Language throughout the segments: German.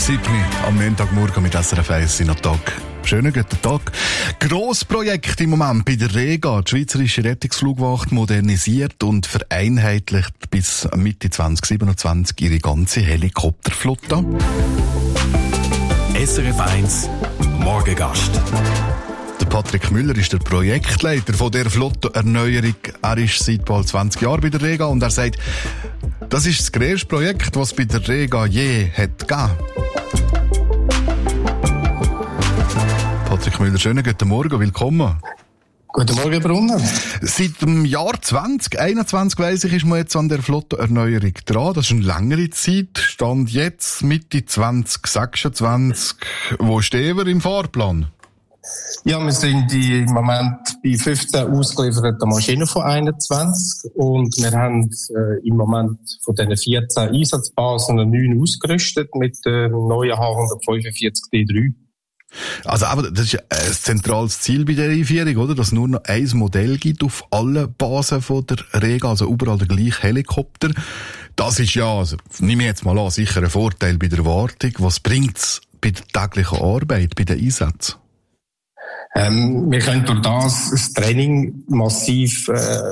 Sydney am Montagmorgen mit SRF 1 in der Tag. Schönen guten Tag. Grossprojekt im Moment bei der Rega. Die Schweizerische Rettungsflugwacht modernisiert und vereinheitlicht bis Mitte 2027 ihre ganze Helikopterflotte. SRF 1 Morgengast. Der Patrick Müller ist der Projektleiter von der Flottenerneuerung. Er ist seit bald 20 Jahren bei der Rega und er sagt, das ist das grösste Projekt, was es bei der Rega je hat gegeben. Patrick Müller, schönen guten Morgen, willkommen. Guten Morgen, Brunner. Seit dem Jahr 2021, weiss ich, ist man jetzt an der Flottenerneuerung dran. Das ist eine längere Zeit. Stand jetzt Mitte 2026. Wo stehen wir im Fahrplan? Ja, wir sind im Moment bei 15 ausgelieferten Maschinen von 21 und wir haben im Moment von diesen 14 Einsatzbasen 9 ausgerüstet mit dem neuen H145D3. Also, aber das ist ein zentrales Ziel bei der Einführung, oder? Dass es nur noch ein Modell gibt auf allen Basen von der Rega, also überall der gleiche Helikopter. Das ist ja, also, nehme ich jetzt mal an, sicher ein Vorteil bei der Wartung. Was bringt's bei der täglichen Arbeit, bei den Einsätzen? Wir können durch das Training massiv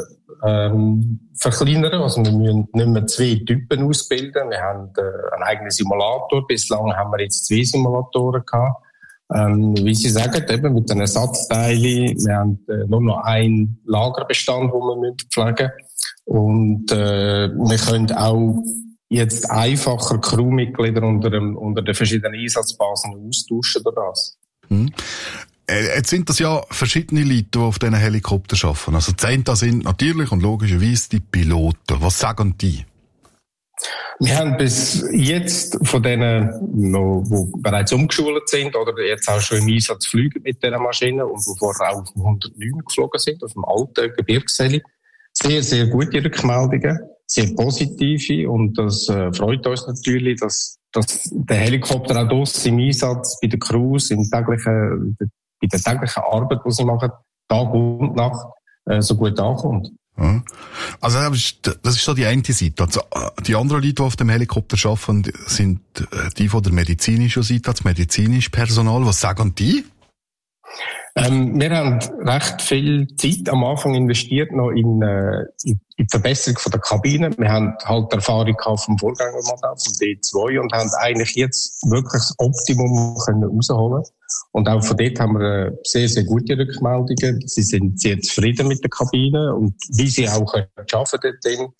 verkleinern. Also wir müssen nicht mehr 2 Typen ausbilden. Wir haben einen eigenen Simulator. Bislang haben wir jetzt 2 Simulatoren gehabt. Wie Sie sagen, eben mit den Ersatzteilen. Wir haben nur noch einen Lagerbestand, den wir pflegen müssen. Und wir können auch jetzt einfacher Crewmitglieder unter den verschiedenen Einsatzbasen austauschen durch das. Jetzt sind das ja verschiedene Leute, die auf diesen Helikoptern arbeiten. Also die einen sind natürlich und logischerweise die Piloten. Was sagen die? Wir haben bis jetzt von denen, die bereits umgeschult sind oder jetzt auch schon im Einsatz fliegen mit dieser Maschine und die vorher auch auf dem 109 geflogen sind, auf dem alten Gebirgsheli, sehr, sehr gute Rückmeldungen, sehr positive und das freut uns natürlich, dass der Helikopter auch draussen im Einsatz bei der Crews, bei der täglichen Arbeit, die sie machen, Tag und Nacht, so gut ankommt. Also das ist so die eine Seite. Also, die anderen Leute, die auf dem Helikopter arbeiten, sind die von der medizinischen Seite, das medizinische Personal. Was sagen die? Wir haben recht viel Zeit am Anfang investiert noch in die Verbesserung von der Kabine. Wir haben halt Erfahrung gehabt vom Vorgängermodell, vom D2 und haben eigentlich jetzt wirklich das Optimum können rausholen. Und auch von dort haben wir sehr, sehr gute Rückmeldungen. Sie sind sehr zufrieden mit der Kabine und wie sie auch arbeiten dort.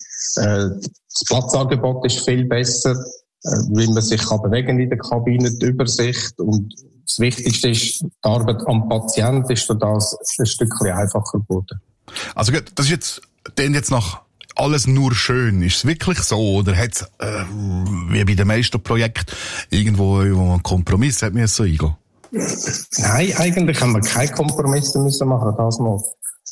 Das Platzangebot ist viel besser, wie man sich bewegen in der Kabine, die Übersicht. Und das Wichtigste ist, die Arbeit am Patienten ist durch das ein Stückchen einfacher geworden. Also das ist jetzt nach alles nur schön. Ist es wirklich so? Oder hat es, wie bei den meisten Projekten, irgendwo einen Kompromiss hat man so eingehen? Nein, eigentlich haben wir keine Kompromisse müssen machen, das mal.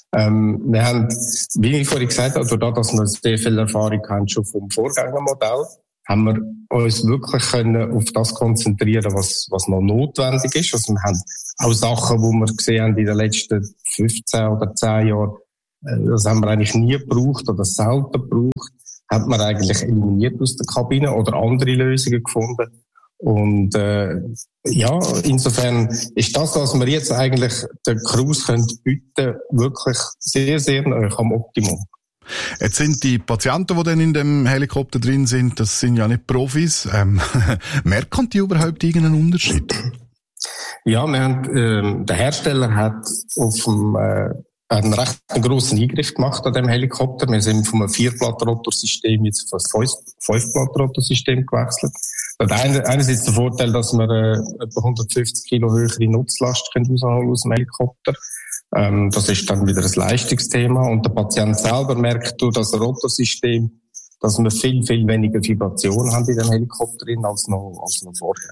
Wir haben, wie ich vorhin gesagt habe, dadurch, dass wir sehr viel Erfahrung haben schon vom Vorgängermodell, haben wir uns wirklich können auf das konzentrieren, was noch notwendig ist. Also wir haben auch Sachen, die wir gesehen haben in den letzten 15 oder 10 Jahren, das haben wir eigentlich nie gebraucht oder selten gebraucht, hat man eigentlich eliminiert aus der Kabine oder andere Lösungen gefunden. Und ja, insofern ist das, was wir jetzt eigentlich den Crews bieten können, wirklich sehr, sehr nahe am Optimum. Jetzt sind die Patienten, die dann in dem Helikopter drin sind, das sind ja nicht Profis. Merken die überhaupt irgendeinen Unterschied? Ja, wir haben, der Hersteller hat auf dem einen recht grossen Eingriff gemacht an dem Helikopter. Wir sind vom 4-Blatt-Rotorsystem jetzt auf ein 5-Blatt-Rotorsystem gewechselt. Einerseits der Vorteil, dass wir etwa 150 Kilo höhere Nutzlast rausholen aus dem Helikopter. Das ist dann wieder ein Leistungsthema. Und der Patient selber merkt durch das Rotorsystem, dass wir viel, viel weniger Vibration haben in dem Helikopter als noch vorher.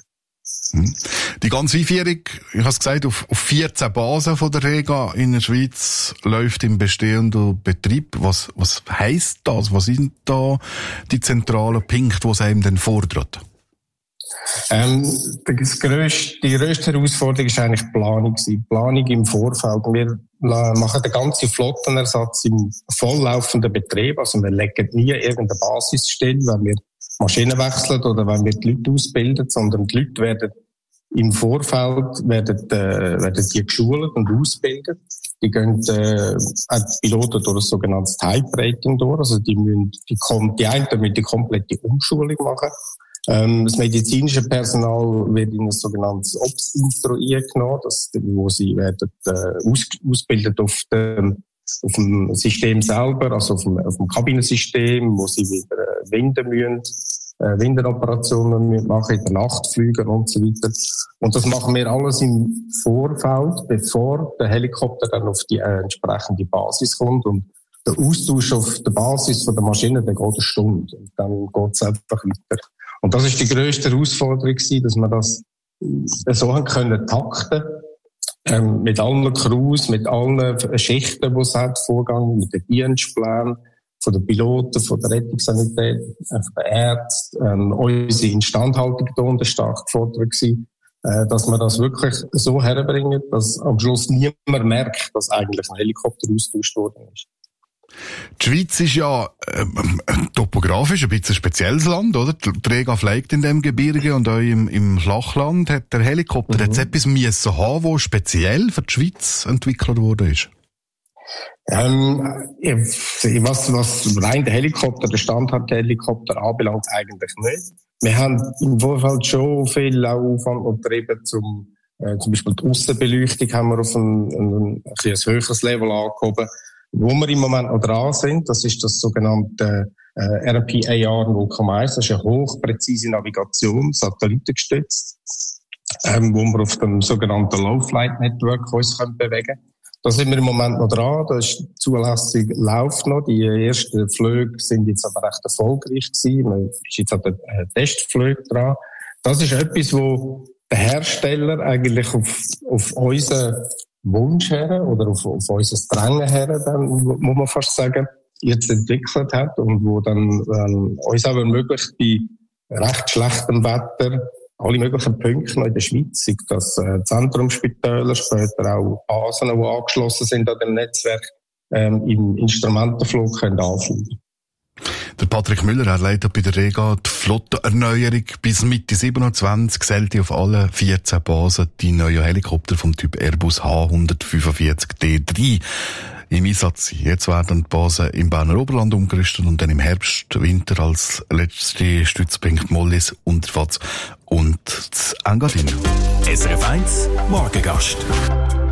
Die ganze Einführung, ich habe es gesagt, auf 14 Basen von der Rega in der Schweiz läuft im bestehenden Betrieb. Was heisst das? Was sind da die zentralen Punkte, die es einem denn fordert? Die grösste Herausforderung ist eigentlich die Planung. Die Planung im Vorfeld. Wir machen den ganzen Flottenersatz im volllaufenden Betrieb. Also wir legen nie irgendeine Basis still, wenn wir Maschinen wechseln oder wenn wir die Leute ausbilden, sondern die Leute werden im Vorfeld werden die geschult und ausgebildet. Die gehen auch die Piloten durch ein sogenanntes Type-Rating durch. Also die einen müssen die komplette Umschulung machen. Das medizinische Personal wird in ein sogenanntes Ops-Intro eingenommen, wo sie werden ausgebildet auf dem System selber, also auf dem Kabinensystem, wo sie wieder Windenoperationen machen, in der Nacht fliegen und so weiter. Und das machen wir alles im Vorfeld, bevor der Helikopter dann auf die entsprechende Basis kommt. Und der Austausch auf der Basis von der Maschine, der geht eine Stunde. Und dann geht es einfach weiter. Und das ist die grösste Herausforderung gewesen, dass wir das so haben können takten, mit allen Crews, mit allen Schichten, die es hat, Vorgang, mit den Dienstplänen, von den Piloten, von der Rettungssanität, von den Ärzten, unsere Instandhaltung da und stark gefordert gewesen, dass wir das wirklich so herbringen, dass am Schluss niemand merkt, dass eigentlich ein Helikopter austauscht worden ist. Die Schweiz ist ja topografisch ein bisschen ein spezielles Land, oder? Die Rega fliegt in dem Gebirge und auch im Flachland hat der Helikopter jetzt etwas müssen haben, was speziell für die Schweiz entwickelt worden ist. Was rein der Helikopter, der Standard-Helikopter anbelangt, eigentlich nicht. Wir haben im Vorfeld schon viel Aufwand betrieben, zum Beispiel die Aussenbeleuchtung haben wir auf ein höheres Level angehoben. Wo wir im Moment noch dran sind, das ist das sogenannte RPAR 0,1, das ist eine hochpräzise Navigation, satellitengestützt, wo wir auf dem sogenannten Low-Flight-Network uns bewegen können. Da sind wir im Moment noch dran, das ist zulässig, läuft noch. Die ersten Flüge sind jetzt aber recht erfolgreich gewesen. Man ist jetzt an den Testflügen dran. Das ist etwas, wo der Hersteller eigentlich auf unseren Wunsch her oder auf unser Drängen her, dann, muss man fast sagen, jetzt entwickelt hat und wo dann uns auch ermöglicht, bei recht schlechtem Wetter alle möglichen Punkte in der Schweiz, sei das Zentrumsspitäler, später auch Basen, die angeschlossen sind an dem Netzwerk, im Instrumentenflug können anfliegen. Der Patrick Müller, er leitet bei der Rega die Flottenerneuerung. Bis Mitte 27 sollte auf allen 14 Basen die neuen Helikopter vom Typ Airbus H145D3 im Einsatz sein. Jetzt werden die Basen im Berner Oberland umgerüstet und dann im Herbst, Winter als letzte Stützpunkt Mollis, Unterfatz und das Engadin. SRF 1 Morgengast.